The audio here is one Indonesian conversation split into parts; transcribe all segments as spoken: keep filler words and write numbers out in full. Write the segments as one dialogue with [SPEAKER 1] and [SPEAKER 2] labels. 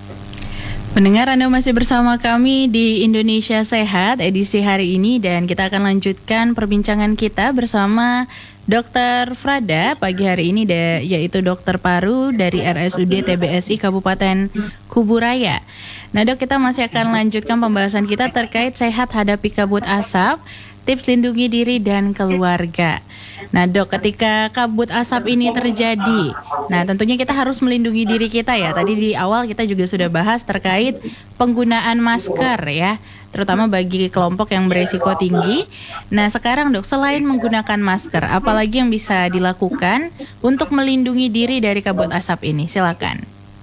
[SPEAKER 1] Pendengar, Anda masih bersama kami di Indonesia Sehat edisi hari ini dan kita akan lanjutkan perbincangan kita bersama dokter Frada pagi hari ini de, yaitu dokter paru dari R S U D T B S I Kabupaten Kuburaya. Nah dok, kita masih akan lanjutkan pembahasan kita terkait sehat hadapi kabut asap, tips lindungi diri dan keluarga. Nah dok, ketika kabut asap ini terjadi, nah tentunya kita harus melindungi diri kita ya. Tadi di awal kita juga sudah bahas terkait penggunaan masker ya, terutama bagi kelompok yang beresiko tinggi. Nah sekarang dok, selain menggunakan masker, apalagi yang bisa dilakukan untuk melindungi diri dari kabut asap ini? Silakan.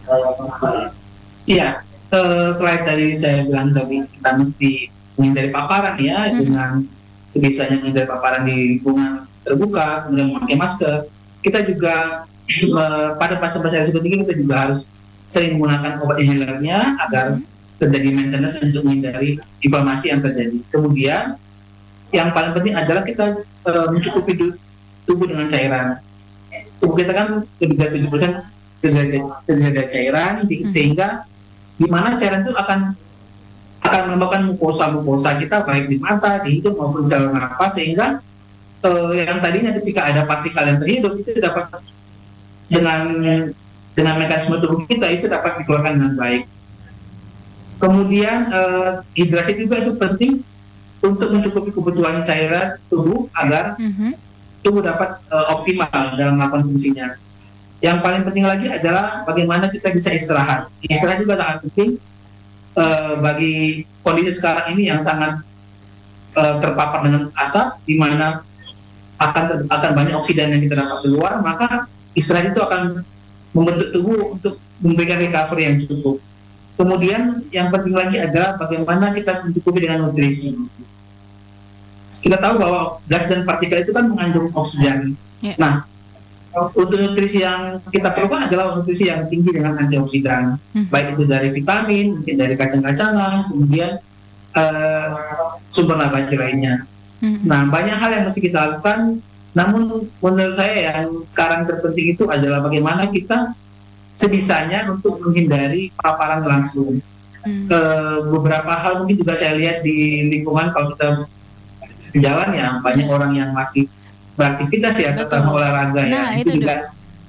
[SPEAKER 2] Iya, uh, selain tadi saya bilang tadi kita mesti menghindari paparan ya, hmm. dengan sebisanya menghindari paparan di lingkungan terbuka, kemudian memakai masker. Kita juga uh, pada pasien-pasien risiko tinggi kita juga harus sering menggunakan obat inhalernya agar terjadi maintenance untuk menghindari inflamasi yang terjadi. Kemudian yang paling penting adalah kita uh, mencukupi tubuh dengan cairan. Tubuh kita kan lebih dari tujuh persen terdiri dari cairan, sehingga di mana cairan itu akan akan menyebabkan mukosa-mukosa kita baik di mata, di hidung maupun di saluran nafas, sehingga Uh, yang tadinya ketika ada partikel yang terhidup itu dapat dengan dengan mekanisme tubuh kita itu dapat dikeluarkan dengan baik. Kemudian uh, hidrasi juga itu penting untuk mencukupi kebutuhan cairan tubuh agar mm-hmm. tubuh dapat uh, optimal dalam melakukan fungsinya. Yang paling penting lagi adalah bagaimana kita bisa istirahat. Istirahat juga sangat penting uh, bagi kondisi sekarang ini yang sangat uh, terpapar dengan asap, di mana akan ter, akan banyak oksidan yang kita dapat keluar, maka istirahat itu akan membentuk tubuh untuk memberikan recovery yang cukup. Kemudian yang penting lagi adalah bagaimana kita mencukupi dengan nutrisi. Kita tahu bahwa gas dan partikel itu kan mengandung oksidan. Yeah. Nah, untuk nutrisi yang kita perlukan adalah nutrisi yang tinggi dengan antioksidan, hmm. baik itu dari vitamin, mungkin dari kacang-kacangan, kemudian uh, sumber nabati lainnya. Nah, banyak hal yang mesti kita lakukan, namun menurut saya yang sekarang terpenting itu adalah bagaimana kita sebisanya untuk menghindari paparan langsung. Hmm. E, beberapa hal mungkin juga saya lihat di lingkungan kalau kita jalan ya, banyak orang yang masih beraktivitas ya, terutama olahraga
[SPEAKER 1] nah,
[SPEAKER 2] ya.
[SPEAKER 1] Itu,
[SPEAKER 2] itu juga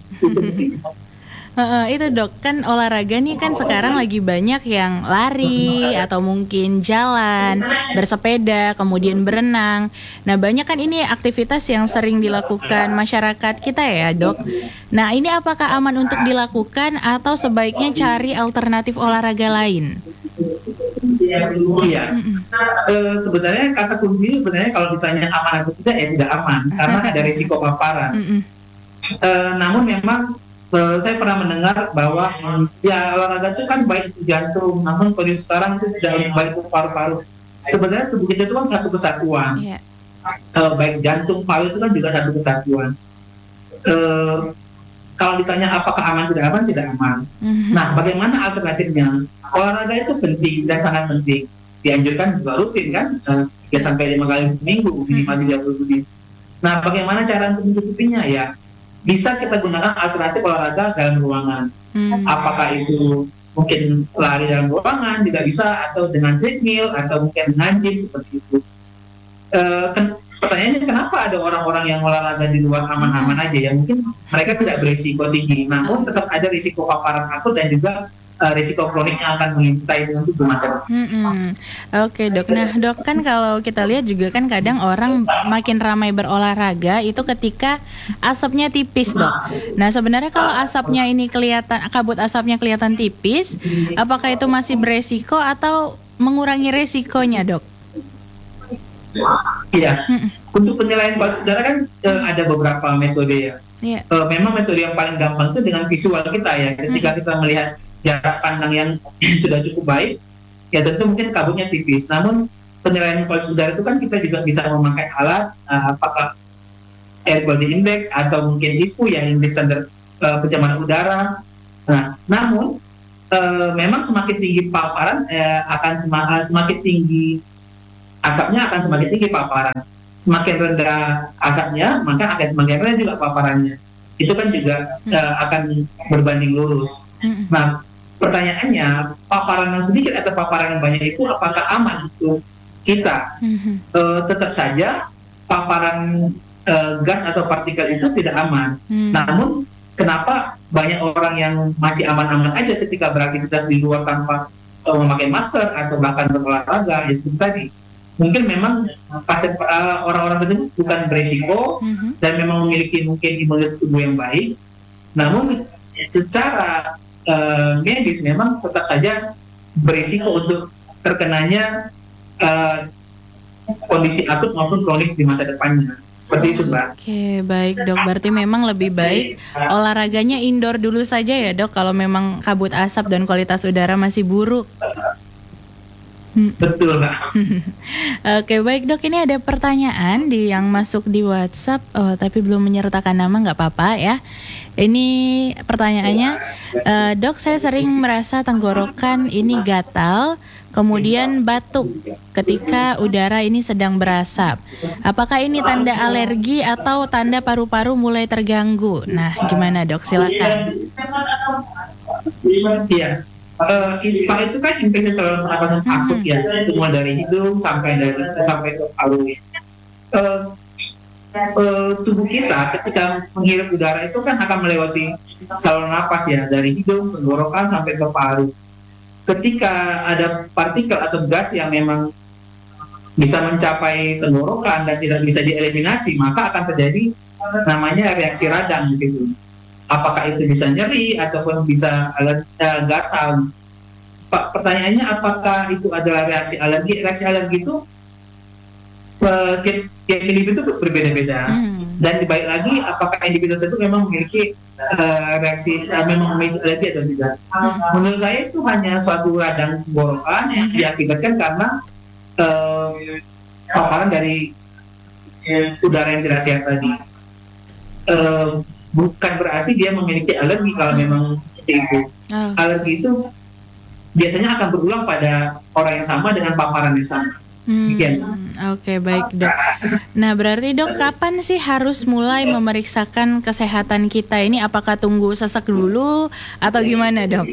[SPEAKER 1] Uh, itu dok, kan olahraga nih kan sekarang lagi banyak yang lari atau mungkin jalan, bersepeda, kemudian berenang. Nah banyak kan ini aktivitas yang sering dilakukan masyarakat kita ya dok. Nah ini apakah aman untuk dilakukan atau sebaiknya cari alternatif olahraga lain?
[SPEAKER 2] Iya, uh, sebenarnya kata kunci sebenarnya kalau ditanya aman atau tidak ya tidak aman karena ada risiko paparan. uh, namun memang Uh, saya pernah mendengar bahwa um, ya olahraga itu kan baik itu jantung, namun kondisi sekarang itu tidak baik untuk paru-paru. Sebenarnya tubuh kita itu kan satu kesatuan, yeah. uh, baik jantung, paru itu kan juga satu kesatuan. Uh, kalau ditanya apakah aman tidak aman, tidak aman. Mm-hmm. Nah, bagaimana alternatifnya? Olahraga itu penting dan sangat penting. Dianjurkan juga rutin kan, uh, tiga sampai lima kali seminggu, minimal tiga puluh menit. Nah, bagaimana cara untuk mencukupinya ya? Bisa kita gunakan alternatif olahraga dalam ruangan. Hmm. Apakah itu mungkin lari dalam ruangan juga bisa, atau dengan treadmill, atau mungkin dengan gym seperti itu. E, ken- pertanyaannya kenapa ada orang-orang yang olahraga di luar aman-aman aja ya? Mungkin mereka tidak berisiko tinggi, namun tetap ada risiko paparan akut dan juga Uh, risiko kronik yang akan mengintai nanti di masa depan.
[SPEAKER 1] Hmm, Oke okay, dok. Nah dok, kan kalau kita lihat juga kan kadang orang makin ramai berolahraga itu ketika asapnya tipis dok. Nah sebenarnya kalau asapnya ini kelihatan, kabut asapnya kelihatan tipis, apakah itu masih beresiko atau mengurangi resikonya dok?
[SPEAKER 2] Iya, hmm. untuk penilaian polusi udara kan uh, ada beberapa metode ya. Yeah. Uh, memang metode yang paling gampang itu dengan visual kita ya. Ketika hmm. kita melihat jarak pandang yang sudah cukup baik, ya tentu mungkin kabutnya tipis. Namun penilaian polusi udara itu kan kita juga bisa memakai alat, uh, apakah air quality index atau mungkin I S P U ya, indeks standar uh, pencemaran udara. Nah, namun uh, memang semakin tinggi paparan uh, akan sem- uh, semakin tinggi asapnya akan semakin tinggi paparan. Semakin rendah asapnya, maka akan semakin rendah juga paparannya. Itu kan juga uh, akan berbanding lurus. Nah, pertanyaannya, paparan yang sedikit atau paparan yang banyak itu apakah aman untuk kita? Mm-hmm. Uh, tetap saja paparan uh, gas atau partikel itu tidak aman. Mm-hmm. Namun kenapa banyak orang yang masih aman-aman aja ketika beraktivitas di luar tanpa uh, memakai masker atau bahkan berolahraga? Ya seperti tadi, mungkin memang pasien uh, orang-orang tersebut bukan beresiko mm-hmm. dan memang memiliki mungkin imunitas tubuh yang baik. Namun secara uh, medis memang tetap saja berisiko untuk terkenanya uh, kondisi akut maupun kronik di masa depannya. Seperti itu, Mbak.
[SPEAKER 1] Oke, baik dok. Berarti memang lebih baik olahraganya indoor dulu saja ya dok, kalau memang kabut asap dan kualitas udara masih buruk.
[SPEAKER 2] Betul, Mbak.
[SPEAKER 1] Oke, baik dok. Ini ada pertanyaan di yang masuk di WhatsApp, oh, tapi belum menyertakan nama, nggak apa-apa ya. Ini pertanyaannya, uh, dok, saya sering merasa tenggorokan ini gatal, kemudian batuk ketika udara ini sedang berasap. Apakah ini tanda alergi atau tanda paru-paru mulai terganggu? Nah, gimana dok? Silakan.
[SPEAKER 2] Iya. Uh, ispa itu kan infeksi saluran pernapasan hmm. akut ya, mulai dari hidung sampai dari sampai ke paru. Uh, uh, tubuh kita ketika menghirup udara itu kan akan melewati saluran napas ya, dari hidung, tenggorokan sampai ke paru. Ketika ada partikel atau gas yang memang bisa mencapai tenggorokan dan tidak bisa dieliminasi, maka akan terjadi namanya reaksi radang di situ. Apakah itu bisa nyeri ataupun bisa uh, gatal? Pak, pertanyaannya apakah itu adalah reaksi alergi? Reaksi alergi itu uh, tiap individu itu berbeda-beda. Hmm. Dan dibalik lagi, apakah individu tersebut memang memiliki uh, reaksi, uh, memang memiliki alergi atau tidak? Hmm. Menurut saya itu hanya suatu radang tenggorokan yang diakibatkan karena uh, paparan dari udara yang tidak sehat tadi. Uh, bukan berarti dia memiliki alergi kalau memang seperti itu. Oh. Alergi itu biasanya akan berulang pada orang yang sama dengan paparan yang sama. Hmm, Oke,
[SPEAKER 1] okay, baik dok. Nah, berarti dok, kapan sih harus mulai memeriksakan kesehatan kita ini? Apakah tunggu sesak dulu atau gimana dok?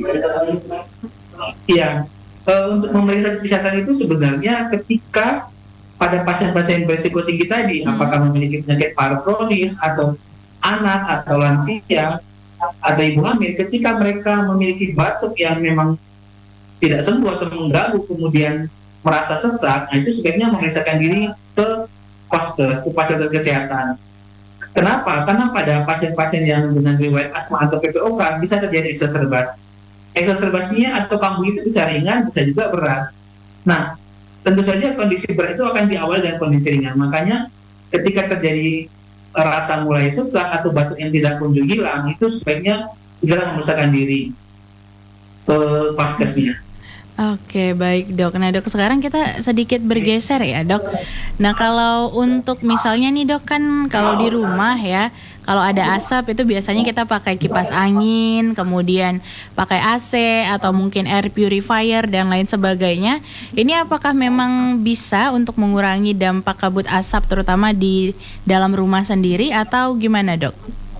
[SPEAKER 2] Iya, uh, untuk memeriksa kesehatan itu sebenarnya ketika pada pasien-pasien berisiko tinggi tadi, hmm. apakah memiliki penyakit paru kronis atau anak atau lansia atau ibu hamil, ketika mereka memiliki batuk yang memang tidak sembuh atau mengganggu kemudian merasa sesak, nah itu sebaiknya memeriksakan diri ke vaskes, ke fasilitas kesehatan. Kenapa? Karena pada pasien-pasien yang dengan riwayat asma atau P P O K bisa terjadi eksaserbasi. Eksaserbasinya atau kambuh itu bisa ringan, bisa juga berat. Nah, tentu saja kondisi berat itu akan diawali dengan kondisi ringan. Makanya ketika terjadi rasa mulai sesak atau batuk yang tidak kunjung hilang, itu sebaiknya segera memeriksakan diri ke vaskesnya.
[SPEAKER 1] Oke, baik dok. Nah dok, sekarang kita sedikit bergeser ya dok. Nah kalau untuk misalnya nih dok, kan kalau di rumah ya, kalau ada asap itu biasanya kita pakai kipas angin, kemudian pakai A C atau mungkin air purifier dan lain sebagainya. Ini apakah memang bisa untuk mengurangi dampak kabut asap terutama di dalam rumah sendiri atau gimana dok?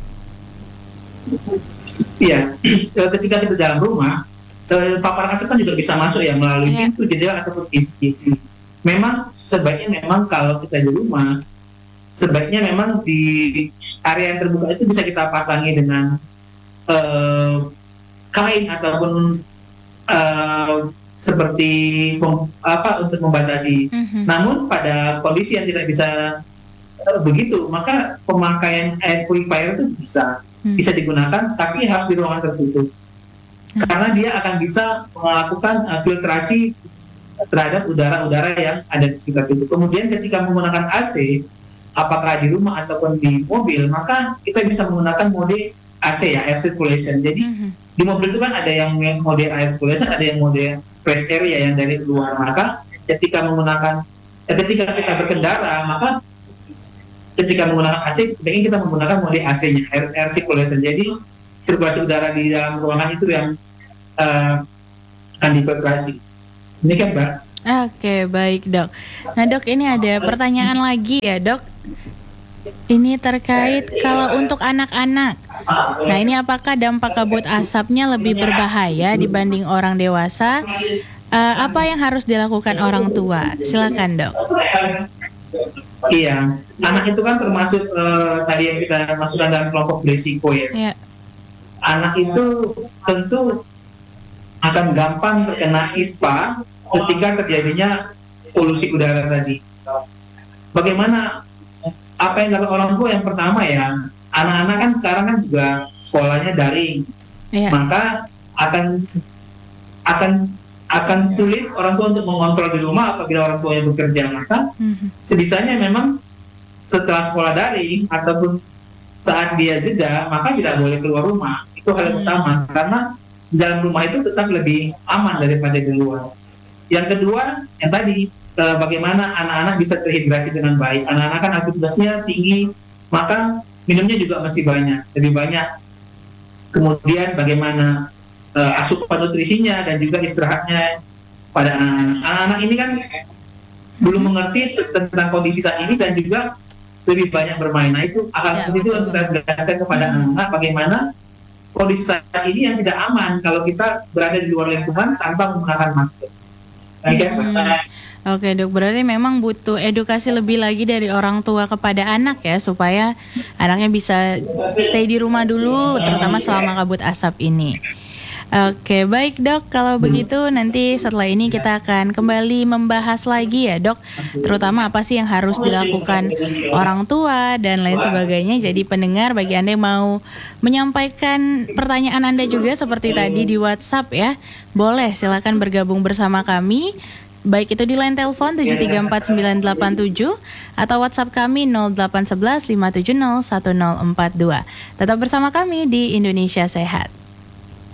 [SPEAKER 2] Iya, ketika kita dalam rumah, paparan asap kan juga bisa masuk ya melalui yeah. pintu, jendela ataupun isi-isi. Memang sebaiknya memang kalau kita di rumah, sebaiknya memang di area yang terbuka itu bisa kita pasangi dengan uh, kain ataupun uh, seperti pem, apa untuk membatasi. Mm-hmm. Namun pada kondisi yang tidak bisa uh, begitu, maka pemakaian air purifier itu bisa mm. bisa digunakan, tapi harus di ruangan tertutup. Karena dia akan bisa melakukan uh, filtrasi terhadap udara-udara yang ada di sekitar situ. Kemudian ketika menggunakan A C, apakah di rumah ataupun di mobil, maka kita bisa menggunakan mode A C ya, air circulation. Jadi mm-hmm. di mobil itu kan ada yang mode air circulation, ada yang mode fresh air ya, yang dari luar. Maka ketika menggunakan, eh, ketika kita berkendara, maka ketika menggunakan A C, sebaiknya kita menggunakan mode A C-nya, air, air circulation. Jadi sirkulasi udara di dalam ruangan itu yang Uh, akan difiltrasi. Ini kan Mbak.
[SPEAKER 1] Oke, baik dok. Nah dok, ini ada pertanyaan lagi ya dok. Ini terkait kalau untuk anak-anak, Nah, ini apakah dampak kabut asapnya lebih berbahaya dibanding orang dewasa? Uh, apa yang harus dilakukan orang tua? Silakan, Dok.
[SPEAKER 2] Iya, anak itu kan termasuk uh, tadi yang kita masukkan dalam kelompok berisiko ya. Yeah. Anak itu tentu akan gampang terkena ispa ketika terjadinya polusi udara tadi. Bagaimana apa yang dilakukan orang tua? Yang pertama ya, anak-anak kan sekarang kan juga sekolahnya daring, yeah. maka akan akan akan sulit orang tua untuk mengontrol di rumah apabila orang tuanya bekerja. Maka mm-hmm. sebisanya memang setelah sekolah daring ataupun saat dia jeda, maka tidak boleh keluar rumah. Itu hal yang mm-hmm. utama, karena di dalam rumah itu tetap lebih aman daripada di luar. Yang kedua, yang tadi eh, bagaimana anak-anak bisa terhidrasi dengan baik. Anak-anak kan aktivitasnya tinggi, maka minumnya juga mesti banyak, lebih banyak. Kemudian bagaimana uh, asupan nutrisinya dan juga istirahatnya pada anak-anak. Anak-anak ini kan belum mengerti tentang kondisi saat ini dan juga lebih banyak bermain. Nah itu akan ya, seperti itu yang kita jelaskan kepada hmm. anak-anak bagaimana kondisi saat ini yang tidak aman kalau kita berada di luar lingkungan tanpa menggunakan masker.
[SPEAKER 1] Hmm. Oke, Dok, berarti memang butuh edukasi lebih lagi dari orang tua kepada anak ya, supaya anaknya bisa stay di rumah dulu, terutama selama kabut asap ini. Oke, baik Dok, kalau begitu nanti setelah ini kita akan kembali membahas lagi ya Dok, terutama apa sih yang harus dilakukan orang tua dan lain sebagainya. Jadi pendengar, bagi Anda yang mau menyampaikan pertanyaan Anda juga seperti tadi di WhatsApp ya, boleh silakan bergabung bersama kami. Baik itu di line telepon tujuh tiga empat sembilan delapan tujuh atau WhatsApp kami nol delapan satu satu lima tujuh nol satu nol empat dua. Tetap bersama kami di Indonesia Sehat.